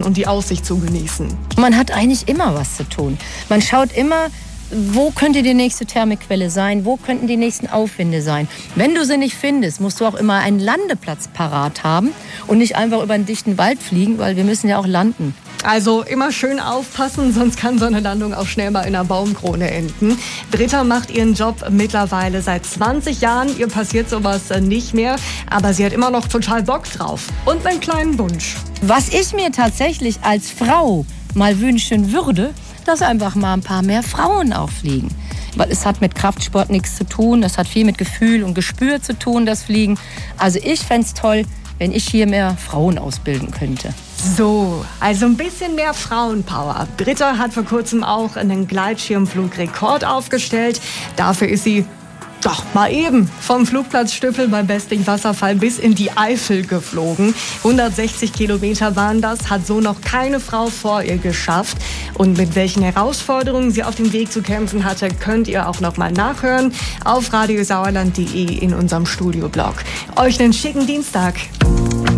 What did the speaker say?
und die Aussicht zu genießen. Man hat eigentlich immer was zu tun. Man schaut immer, wo könnte die nächste Thermequelle sein, wo könnten die nächsten Aufwinde sein. Wenn du sie nicht findest, musst du auch immer einen Landeplatz parat haben und nicht einfach über einen dichten Wald fliegen, weil wir müssen ja auch landen. Also immer schön aufpassen, sonst kann so eine Landung auch schnell mal in einer Baumkrone enden. Britta macht ihren Job mittlerweile seit 20 Jahren. Ihr passiert sowas nicht mehr, aber sie hat immer noch total Bock drauf. Und einen kleinen Wunsch. Was ich mir tatsächlich als Frau mal wünschen würde, dass einfach mal ein paar mehr Frauen auch fliegen. Weil es hat mit Kraftsport nichts zu tun, das hat viel mit Gefühl und Gespür zu tun, das Fliegen. Also ich fände es toll, wenn ich hier mehr Frauen ausbilden könnte. So, also ein bisschen mehr Frauenpower. Britta hat vor kurzem auch einen Gleitschirmflugrekord aufgestellt. Dafür ist sie doch mal eben vom Flugplatz Stüppel beim Besting-Wasserfall bis in die Eifel geflogen. 160 Kilometer waren das, hat so noch keine Frau vor ihr geschafft. Und mit welchen Herausforderungen sie auf dem Weg zu kämpfen hatte, könnt ihr auch noch mal nachhören auf radiosauerland.de in unserem Studioblog. Euch einen schicken Dienstag.